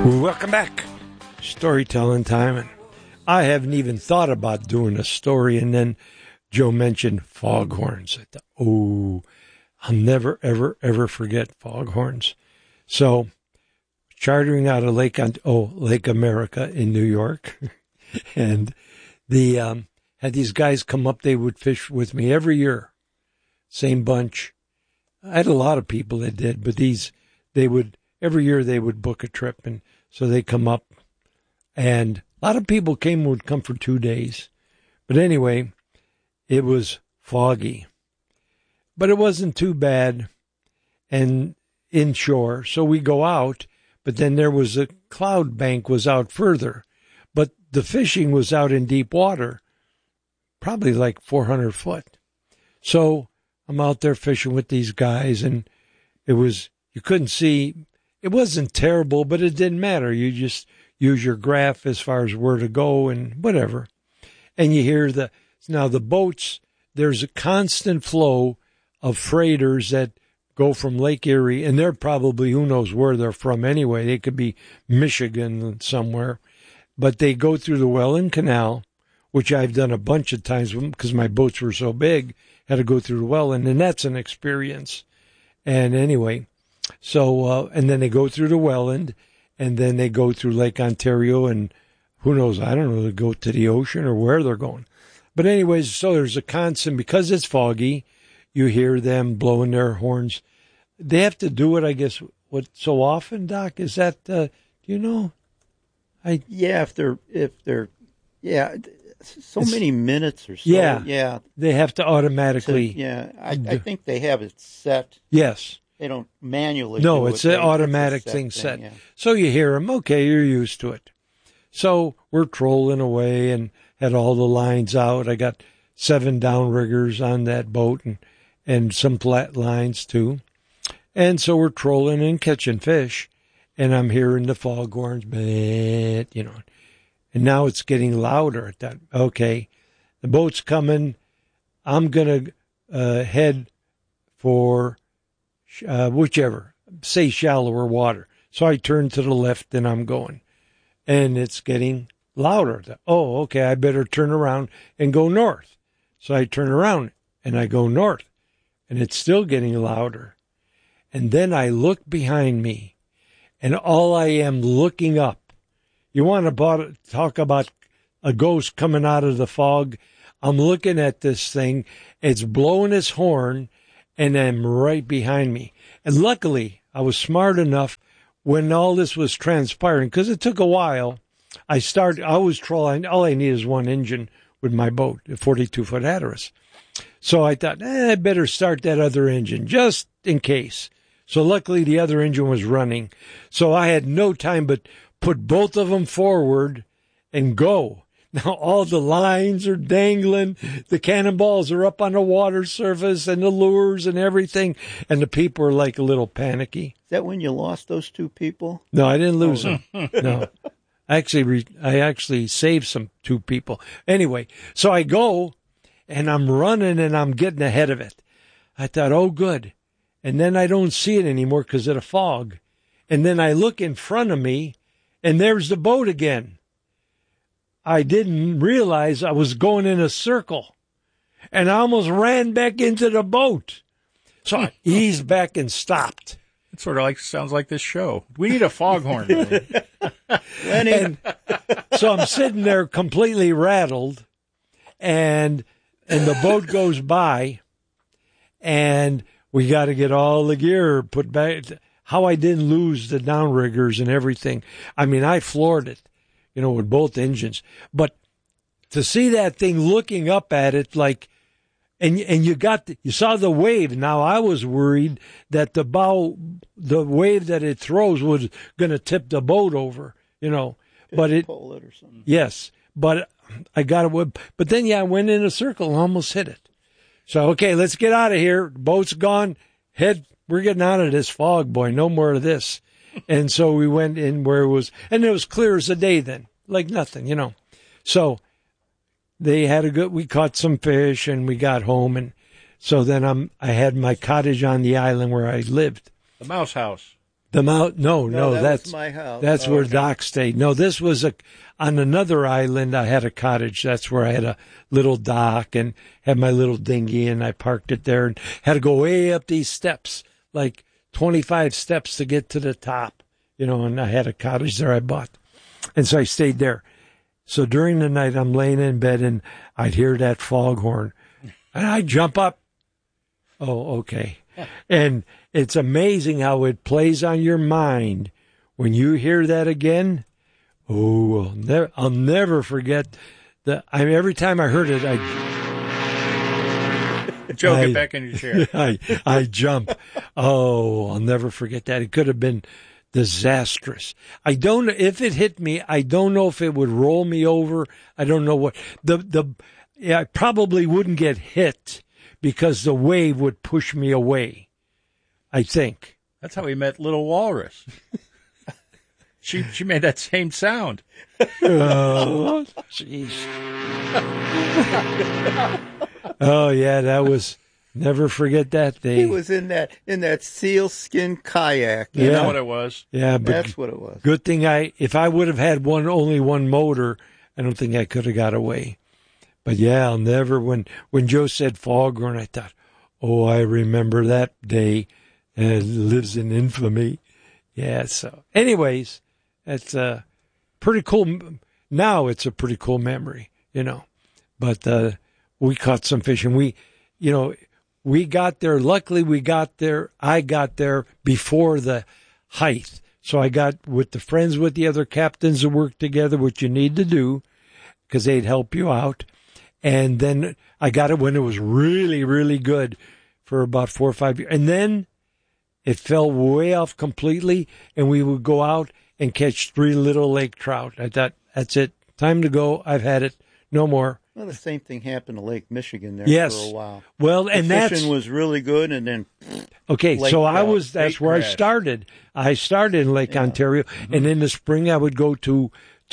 Welcome back. Storytelling time. And I haven't even thought about doing a story. And then Joe mentioned foghorns. I thought, oh, I'll never, ever, ever forget foghorns. So chartering out of Lake America in New York. And had these guys come up. They would fish with me every year. Same bunch. I had a lot of people that did, but every year they would book a trip. And so they come up, and a lot of people would come for 2 days. But anyway, it was foggy. But it wasn't too bad and inshore. So we go out, but then there was a cloud bank was out further. But the fishing was out in deep water, probably like 400 foot. So I'm out there fishing with these guys, and you couldn't see. It wasn't terrible, but it didn't matter. You just use your graph as far as where to go and whatever. And you hear now the boats, there's a constant flow of freighters that go from Lake Erie, and they're probably, who knows where they're from anyway. They could be Michigan somewhere. But they go through the Welland Canal, which I've done a bunch of times because my boats were so big, had to go through the Welland, and that's an experience. And anyway, so, and then they go through the Welland, and then they go through Lake Ontario, and who knows, I don't know, they go to the ocean or where they're going. But anyways, so there's a constant, because it's foggy, you hear them blowing their horns. They have to do it, I guess, so often, Doc? Is that, do you know? Yeah, if they're so many minutes or so. Yeah. They have to automatically. I think they have it set. Yes. They don't manually No, do it's an automatic thing set. Yeah. So you hear them, okay, you're used to it. So we're trolling away and had all the lines out. I got 7 downriggers on that boat and some flat lines too. And so we're trolling and catching fish. And I'm hearing the foghorns, and now it's getting louder. I thought, okay, the boat's coming. I'm going to head for whichever, say shallower water. So I turn to the left and I'm going. And it's getting louder. Oh, okay, I better turn around and go north. So I turn around and I go north. And it's still getting louder. And then I look behind me. And all I am looking up. You want to talk about a ghost coming out of the fog? I'm looking at this thing. It's blowing its horn, and I'm right behind me. And luckily, I was smart enough when all this was transpiring, because it took a while. I was trolling. All I need is one engine with my boat, a 42-foot Hatteras. So I thought, I better start that other engine, just in case. So luckily the other engine was running. So I had no time but put both of them forward and go. Now all the lines are dangling. The cannonballs are up on the water surface and the lures and everything. And the people are like a little panicky. Is that when you lost those 2 people? No, I didn't lose them. No. I actually saved 2 people. Anyway, so I go and I'm running and I'm getting ahead of it. I thought, oh, good. And then I don't see it anymore because of the fog. And then I look in front of me, and there's the boat again. I didn't realize I was going in a circle, and I almost ran back into the boat. So I eased back and stopped. It sort of sounds like this show. We need a foghorn. And so I'm sitting there completely rattled, and the boat goes by, and we got to get all the gear put back. How I didn't lose the downriggers and everything. I mean, I floored it, with both engines. But to see that thing looking up at it and you saw the wave. Now I was worried that the wave that it throws was going to tip the boat over, But it pull it or something. Yes, but I got it. But then I went in a circle and almost hit it. So, okay, let's get out of here. Boat's gone. We're getting out of this fog, boy. No more of this. And so we went in where it was, and it was clear as a day then, like nothing, So we caught some fish and we got home. And so then I had my cottage on the island where I lived. The Mouse House. The mount? No, that that's was my house. That's where Doc stayed. No, this was on another island. I had a cottage. That's where I had a little dock and had my little dinghy, and I parked it there and had to go way up these steps, like 25 steps to get to the top, and I had a cottage there I bought. And so I stayed there. So during the night, I'm laying in bed and I'd hear that foghorn and I'd jump up. Oh, okay. And it's amazing how it plays on your mind when you hear that again. Oh, I'll never forget every time I heard it, Joe, get back in your chair. I jump. Oh, I'll never forget that. It could have been disastrous. If it hit me, I don't know if it would roll me over. I don't know what I probably wouldn't get hit because the wave would push me away. I think. That's how we met Little Walrus. She made that same sound. Oh, jeez. Oh yeah, that was. Never forget that day. He was in that sealskin kayak. You know what it was? Yeah, but that's what it was. Good thing if I would have had only one motor, I don't think I could have got away. But yeah, I'll never. When Joe said foghorn, I thought, oh, I remember that day, and it lives in infamy. Yeah. So, anyways, that's pretty cool. Now it's a pretty cool memory, But we caught some fish, and we got there. Luckily, I got there before the height. So I got with the other captains that worked together, which you need to do because they'd help you out. And then I got it when it was really, really good for about 4 or 5 years. And then it fell way off completely, and we would go out and catch 3 little lake trout. I thought, that's it. Time to go. I've had it. No more. Well, the same thing happened to Lake Michigan there yes. for a while. Well, the and fishing was really good, and then okay. So that's where crash. I started. I started in Lake Ontario, and in the spring I would go to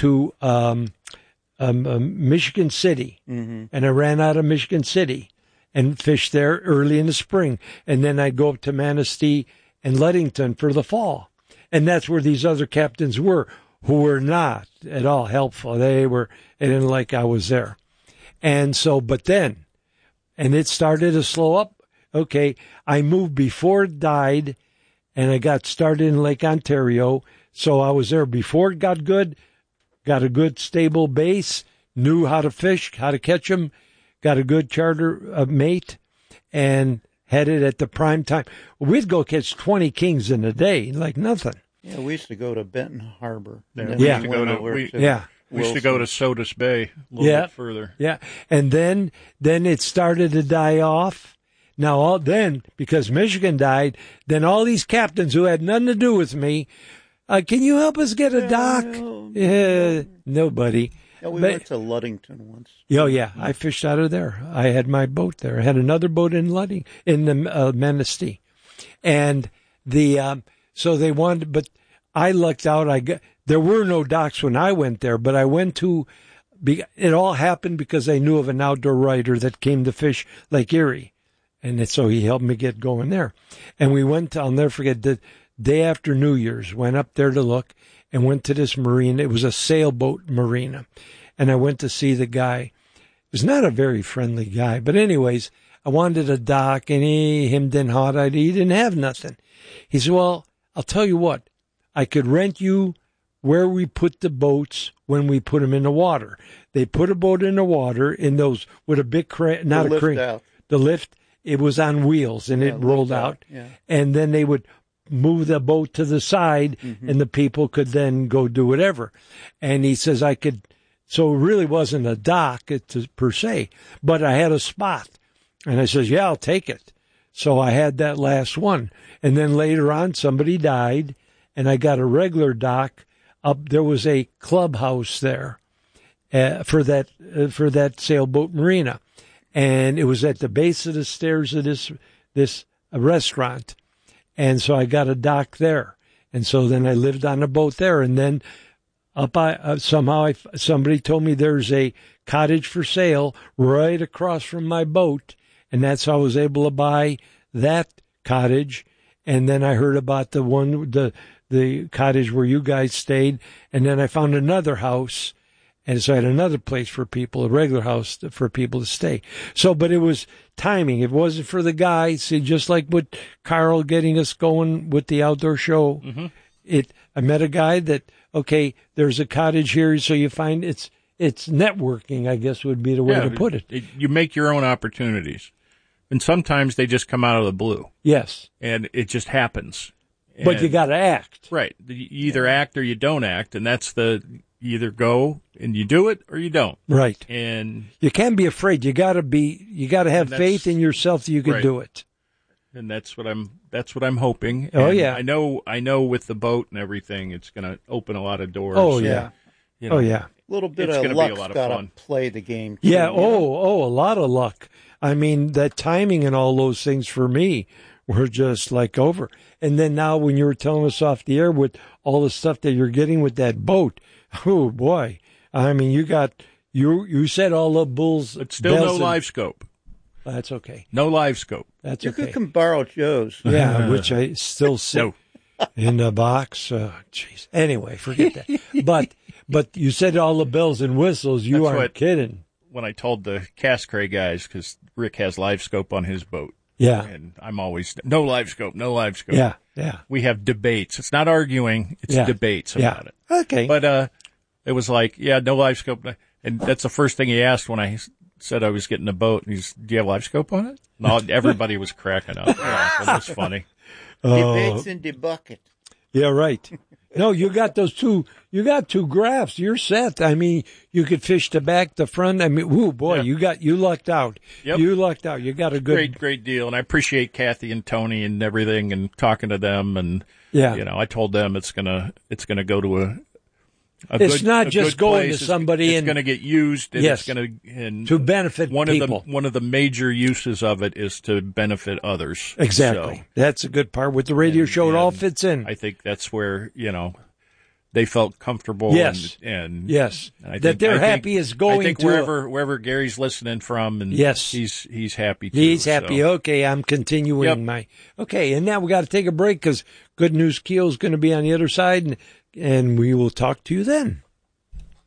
Michigan City, and I ran out of Michigan City and fished there early in the spring, and then I'd go up to Manistee and Ludington for the fall, and that's where these other captains were, who were not at all helpful. They didn't like I was there. And so, but then, and it started to slow up. Okay, I moved before it died, and I got started in Lake Ontario. So I was there before it got good, got a good stable base, knew how to fish, how to catch them, got a good charter mate, and had it at the prime time. We'd go catch 20 kings in a day, like nothing. Yeah, we used to go to Benton Harbor. Yeah, And then we used to go to- We used to go to Sodus Bay a little bit further. Yeah, and then it started to die off. Now, because Michigan died, then all these captains who had nothing to do with me, can you help us get a dock? Nobody. Yeah, we went to Ludington once. Oh, yeah, I fished out of there. I had my boat there. I had another boat in the Manistee. And so they wanted, but I lucked out. There were no docks when I went there, but I went it all happened because I knew of an outdoor writer that came to fish Lake Erie. And so he helped me get going there. And we went, I'll never forget, the day after New Year's, went up there to look and went to this marina. It was a sailboat marina. And I went to see the guy. He was not a very friendly guy. But anyways, I wanted a dock, and he didn't have nothing. He said, well, I'll tell you what, I could rent you where we put the boats when we put them in the water. They put a boat in the water in those with a big crane, not a crane. Out. The lift, it was on wheels and it rolled out. Yeah. And then they would move the boat to the side and the people could then go do whatever. And he says so it really wasn't a dock per se, but I had a spot. And I says, yeah, I'll take it. So I had that last one. And then later on, somebody died and I got a regular dock up. There was a clubhouse there for that sailboat marina, and it was at the base of the stairs of this restaurant, and so I got a dock there, and so then I lived on a boat there, and then somebody told me there's a cottage for sale right across from my boat, and that's how I was able to buy that cottage. And then I heard about the the cottage where you guys stayed, and then I found another house, and so I had another place for people, a regular house for people to stay. So, but it was timing. It wasn't for the guys. See, just like with Carl getting us going with the outdoor show. Mm-hmm. I met a guy that, okay, there's a cottage here, so you find it's networking, I guess would be the way to put it. You make your own opportunities. And sometimes they just come out of the blue. Yes. And it just happens. But you got to act. Right. You either act or you don't act, and that's you either go and you do it or you don't. Right. And you can't be afraid. You got to have faith in yourself that you can do it. And that's what I'm hoping. Oh, and yeah. I know with the boat and everything, it's going to open a lot of doors. Oh, yeah. You know, A little bit of luck's got to play the game, too. Yeah, a lot of luck. I mean, that timing and all those things for me were just like over. And then now when you were telling us off the air with all the stuff that you're getting with that boat, oh, boy. I mean, you said all the bulls. But still no live scope. That's okay. No live scope. That's you okay. You can borrow Joe's. Yeah, which I still sit in the box. Jeez. Anyway, forget that. But you said all the bells and whistles. You aren't kidding. When I told the Cascray guys, because Rick has live scope on his boat. Yeah. And I'm always, no live scope. Yeah, yeah. We have debates. It's not arguing. It's debates about it. Okay. But it was like, no live scope. And that's the first thing he asked when I said I was getting a boat. And do you have live scope on it? And everybody was cracking up. Yeah, it was funny. Debates in the bucket. Yeah, right. No, you got those two. You got two graphs. You're set. I mean, you could fish the back, the front. I mean, whoo, boy, you lucked out. Yep. You lucked out. You got a good, great deal. And I appreciate Kathy and Tony and everything, and talking to them. And I told them it's gonna go to it's not just going to somebody. It's going to get used. And yes. It's going to benefit people. One of the major uses of it is to benefit others. Exactly. So, that's a good part with the radio show. It all fits in. I think that's where, they felt comfortable. Yes. And that they're happy is going. I think wherever Gary's listening from, and he's happy too. He's happy. So. Okay, I'm continuing Okay, and now we got to take a break because Good News Keel is going to be on the other side, and we will talk to you then.